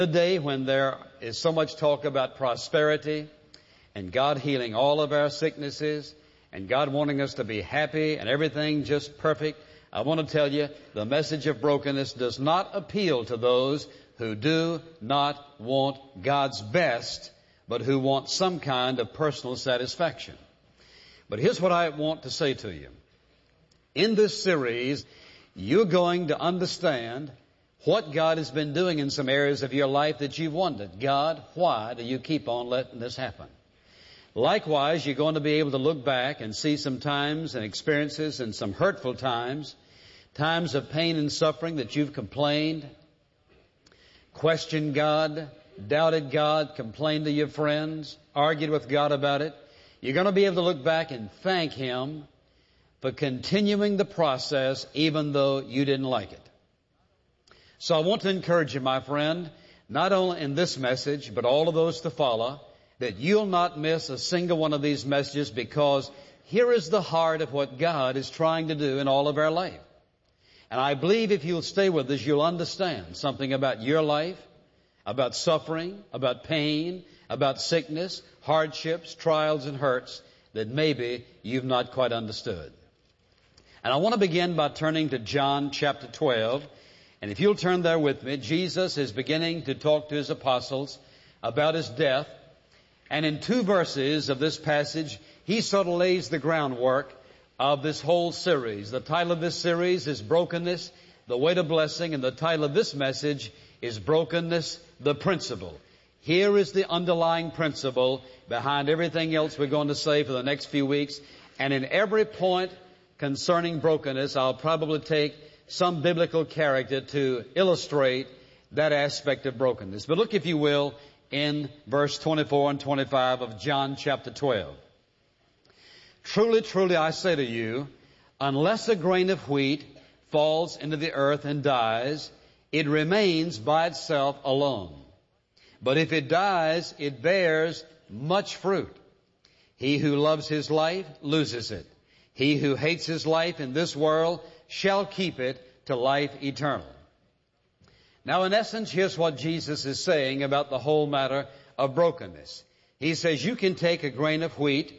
A day when there is so much talk about prosperity and God healing all of our sicknesses and God wanting us to be happy and everything just perfect, I want to tell you the message of brokenness does not appeal to those who do not want God's best, but who want some kind of personal satisfaction. But here's what I want to say to you. In this series, you're going to understand what God has been doing in some areas of your life that you've wondered. God, why do you keep on letting this happen? Likewise, you're going to be able to look back and see some times and experiences and some hurtful times, times of pain and suffering that you've complained, questioned God, doubted God, complained to your friends, argued with God about it. You're going to be able to look back and thank Him for continuing the process even though you didn't like it. So I want to encourage you, my friend, not only in this message, but all of those to follow, that you'll not miss a single one of these messages, because here is the heart of what God is trying to do in all of our life. And I believe if you'll stay with us, you'll understand something about your life, about suffering, about pain, about sickness, hardships, trials, and hurts that maybe you've not quite understood. And I want to begin by turning to John chapter 12. And if you'll turn there with me, Jesus is beginning to talk to His apostles about His death. And in 2 verses of this passage, He sort of lays the groundwork of this whole series. The title of this series is Brokenness, the Way to Blessing. And the title of this message is Brokenness, the Principle. Here is the underlying principle behind everything else we're going to say for the next few weeks. And in every point concerning brokenness, I'll probably take some biblical character to illustrate that aspect of brokenness. But look, if you will, in verse 24 and 25 of John chapter 12. Truly, truly, I say to you, unless a grain of wheat falls into the earth and dies, it remains by itself alone. But if it dies, it bears much fruit. He who loves his life loses it. He who hates his life in this world shall keep it to life eternal. Now, in essence, here's what Jesus is saying about the whole matter of brokenness. He says you can take a grain of wheat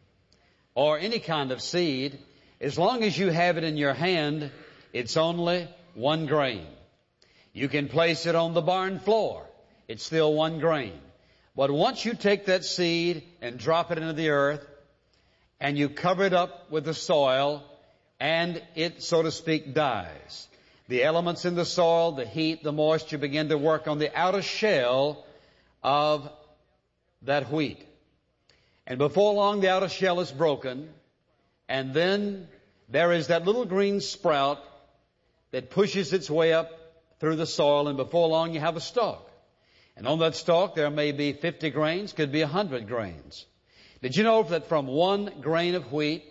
or any kind of seed. As long as you have it in your hand, it's only one grain. You can place it on the barn floor. It's still one grain. But once you take that seed and drop it into the earth and you cover it up with the soil, and it, so to speak, dies. The elements in the soil, the heat, the moisture begin to work on the outer shell of that wheat. And before long, the outer shell is broken, and then there is that little green sprout that pushes its way up through the soil, and before long you have a stalk. And on that stalk there may be 50 grains, could be 100 grains. Did you know that from one grain of wheat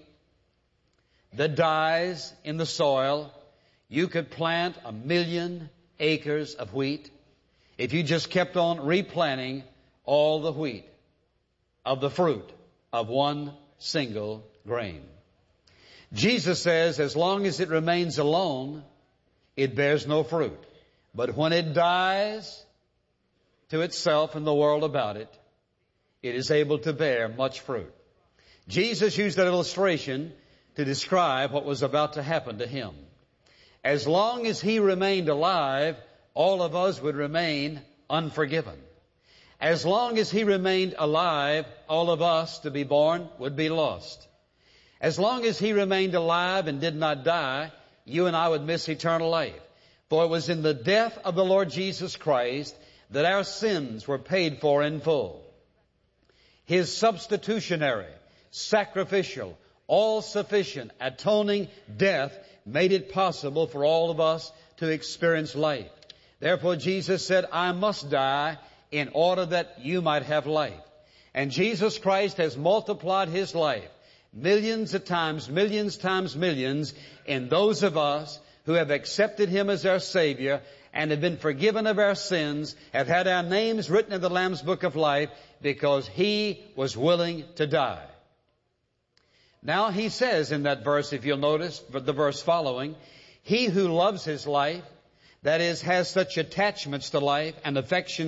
that dies in the soil, you could plant 1,000,000 acres of wheat if you just kept on replanting all the wheat of the fruit of one single grain? Jesus says as long as it remains alone, it bears no fruit. But when it dies to itself and the world about it, it is able to bear much fruit. Jesus used that illustration to describe what was about to happen to Him. As long as He remained alive, all of us would remain unforgiven. As long as He remained alive, all of us to be born would be lost. As long as He remained alive and did not die, you and I would miss eternal life. For it was in the death of the Lord Jesus Christ that our sins were paid for in full. His substitutionary, sacrificial, all-sufficient, atoning death made it possible for all of us to experience life. Therefore, Jesus said, I must die in order that you might have life. And Jesus Christ has multiplied His life millions times millions in those of us who have accepted Him as our Savior and have been forgiven of our sins, have had our names written in the Lamb's Book of Life, because He was willing to die. Now He says in that verse, if you'll notice, the verse following, he who loves his life, that is, has such attachments to life and affection